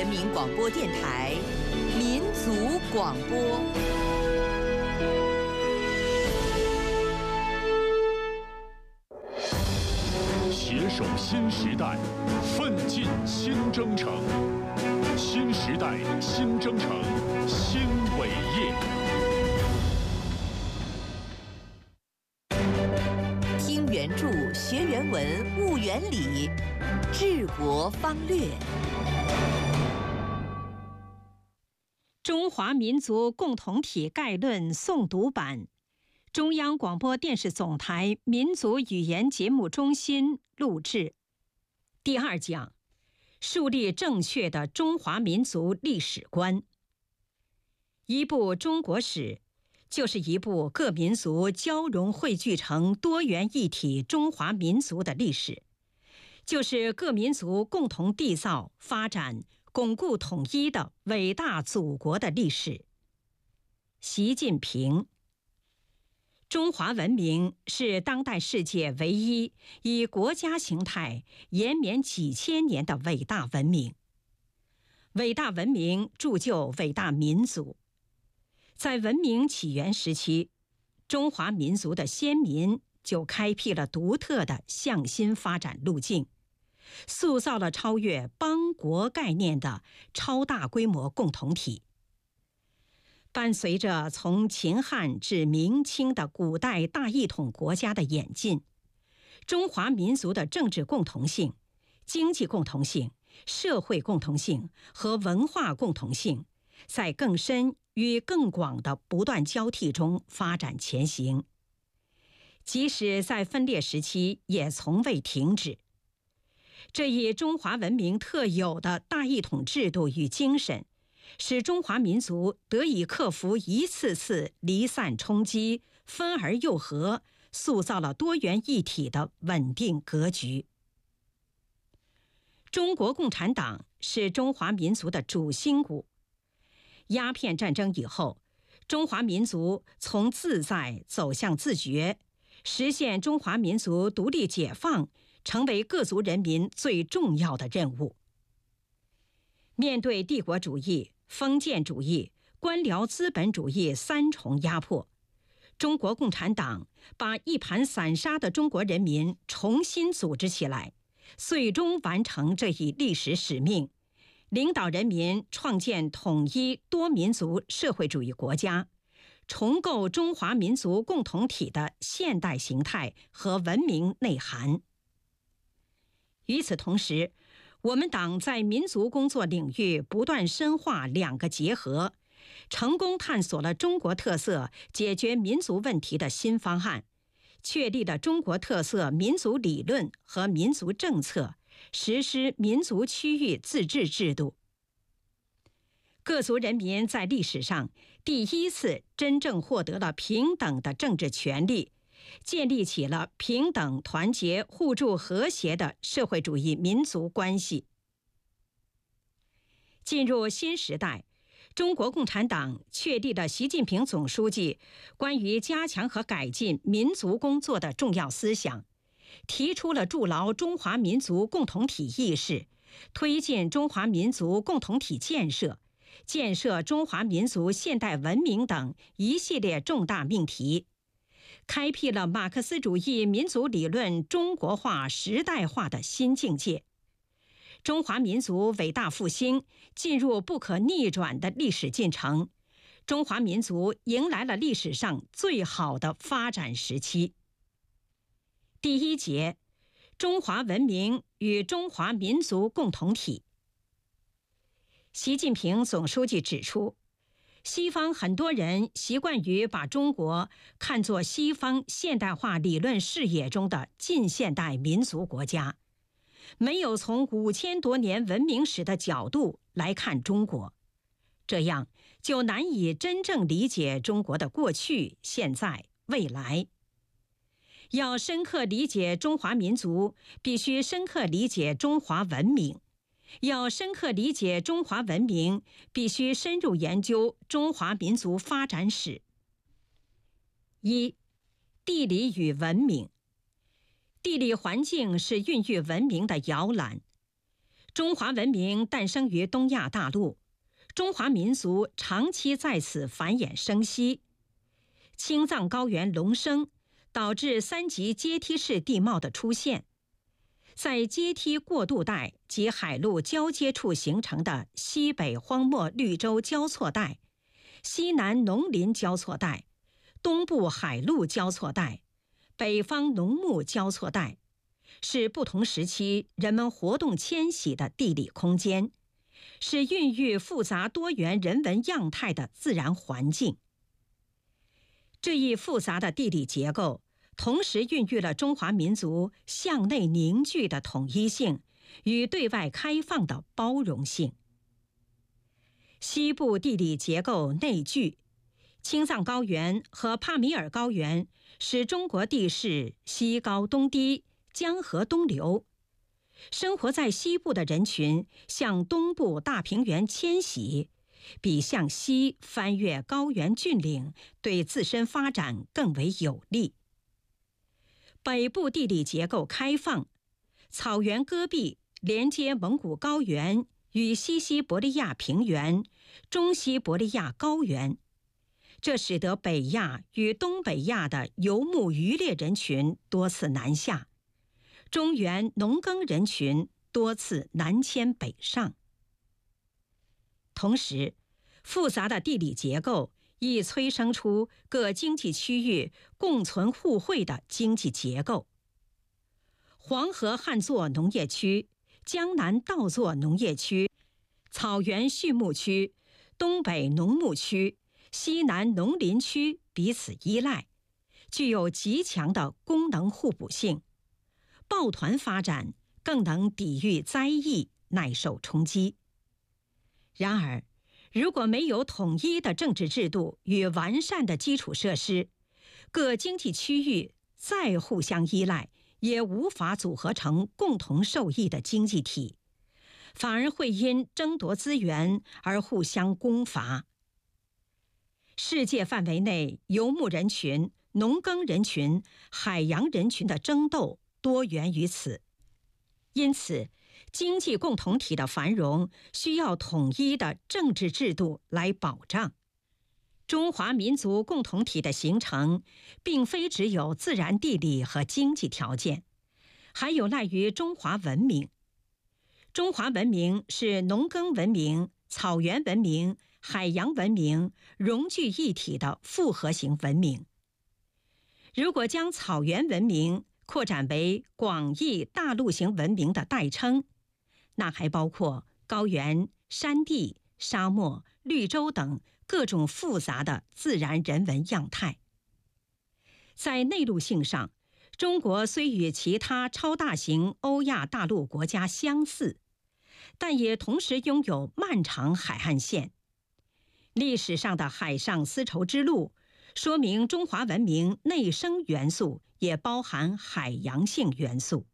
人民广播电台民族广播。 携手新时代，奋进新征程。新时代，新征程，新伟业。 听原著，学原文，悟原理，治国方略。 中华民族共同体概论诵读版，中央广播电视总台民族语言节目中心录制。第2讲，树立正确的中华民族历史观。一部中国史，就是一部各民族交融汇聚成多元一体中华民族的历史，就是各民族共同缔造、发展、巩固统一的伟大祖国的历史。习近平。中华文明是当代世界唯一以国家形态延绵几千年的伟大文明。伟大文明铸就伟大民族。在文明起源时期，中华民族的先民就开辟了独特的向心发展路径，塑造了超越邦国概念的超大规模共同体。伴随着从秦汉至明清的古代大一统国家的演进，中华民族的政治共同性、经济共同性、社会共同性和文化共同性，在更深与更广的不断交替中发展前行，即使在分裂时期也从未停止。这一中华文明特有的大一统制度与精神，使中华民族得以克服一次次离散冲击，分而又合，塑造了多元一体的稳定格局。中国共产党是中华民族的主心骨。鸦片战争以后，中华民族从自在走向自觉，实现中华民族独立解放，成为各族人民最重要的任务。面对帝国主义、封建主义、官僚资本主义三重压迫，中国共产党把一盘散沙的中国人民重新组织起来，最终完成这一历史使命，领导人民创建统一多民族社会主义国家，重构中华民族共同体的现代形态和文明内涵。与此同时，我们党在民族工作领域不断深化两个结合，成功探索了中国特色解决民族问题的新方案，确立了中国特色民族理论和民族政策，实施民族区域自治制度。各族人民在历史上第一次真正获得了平等的政治权利，建立起了平等、团结、互助、和谐的社会主义民族关系。进入新时代，中国共产党确立了习近平总书记关于加强和改进民族工作的重要思想，提出了筑牢中华民族共同体意识，推进中华民族共同体建设、建设中华民族现代文明等一系列重大命题，开辟了马克思主义民族理论中国化时代化的新境界。中华民族伟大复兴进入不可逆转的历史进程，中华民族迎来了历史上最好的发展时期。第1节，中华文明与中华民族共同体。习近平总书记指出，西方很多人习惯于把中国看作西方现代化理论视野中的近现代民族国家，没有从5000多年文明史的角度来看中国，这样就难以真正理解中国的过去、现在、未来。要深刻理解中华民族，必须深刻理解中华文明；要深刻理解中华文明，必须深入研究中华民族发展史。1、地理与文明。地理环境是孕育文明的摇篮。 中华文明诞生于东亚大陆，中华民族长期在此繁衍生息。青藏高原隆升，导致3级阶梯式地貌的出现。在阶梯过渡带及海陆交接处形成的西北荒漠绿洲交错带、西南农林交错带、东部海陆交错带、北方农牧交错带，是不同时期人们活动迁徙的地理空间，是孕育复杂多元人文样态的自然环境。这一复杂的地理结构同时孕育了中华民族向内凝聚的统一性与对外开放的包容性。西部地理结构内聚，青藏高原和帕米尔高原使中国地势西高东低，江河东流。生活在西部的人群向东部大平原迁徙，比向西翻越高原峻岭对自身发展更为有利。北部地理结构开放，草原戈壁连接蒙古高原与西西伯利亚平原、中西伯利亚高原，这使得北亚与东北亚的游牧渔猎人群多次南下，中原农耕人群多次南迁北上。同时，复杂的地理结构亦催生出各经济区域共存互惠的经济结构。黄河旱作农业区、江南稻作农业区、草原畜牧区、东北农牧区、西南农林区彼此依赖，具有极强的功能互补性，抱团发展更能抵御灾异，耐受冲击。然而，如果没有统一的政治制度与完善的基础设施，各经济区域再互相依赖，也无法组合成共同受益的经济体，反而会因争夺资源而互相攻伐。世界范围内，游牧人群、农耕人群、海洋人群的争斗多源于此。因此，经济共同体的繁荣需要统一的政治制度来保障。中华民族共同体的形成，并非只有自然地理和经济条件，还有赖于中华文明。中华文明是农耕文明、草原文明、海洋文明融聚一体的复合型文明。如果将草原文明扩展为广义大陆型文明的代称，那还包括高原、山地、沙漠、绿洲等各种复杂的自然人文样态。在内陆性上，中国虽与其他超大型欧亚大陆国家相似，但也同时拥有漫长海岸线。历史上的海上丝绸之路，说明中华文明内生元素也包含海洋性元素。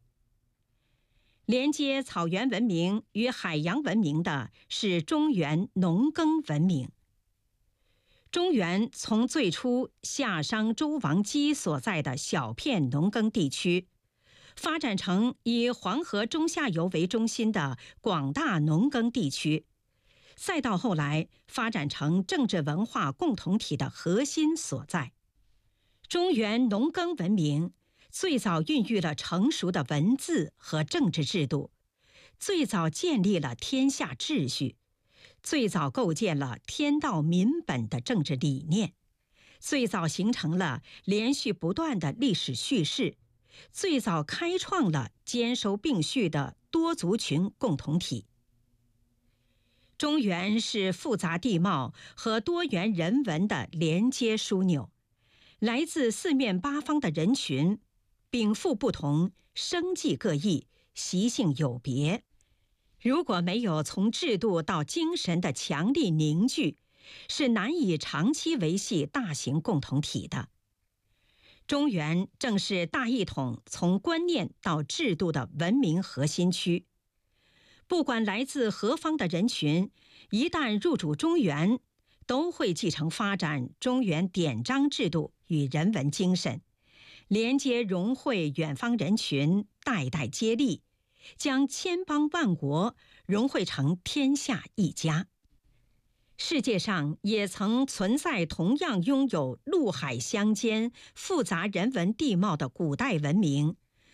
连接草原文明与海洋文明的是中原农耕文明。中原从最初夏商周王姬所在的小片农耕地区，发展成以黄河中下游为中心的广大农耕地区，再到后来发展成政治文化共同体的核心所在。中原农耕文明最早孕育了成熟的文字和政治制度，最早建立了天下秩序，最早构建了天道民本的政治理念，最早形成了连续不断的历史叙事，最早开创了兼收并蓄的多族群共同体。中原是复杂地貌和多元人文的连接枢纽，来自四面八方的人群，禀赋不同，生计各异，习性有别。如果没有从制度到精神的强力凝聚，是难以长期维系大型共同体的。中原正是大一统从观念到制度的文明核心区。不管来自何方的人群，一旦入主中原，都会继承发展中原典章制度与人文精神，连接融汇远方人群，代代接力， 将千邦万国融汇成天下一家。世界上也曾存在同样拥有陆海相间、复杂人文地貌的古代文明，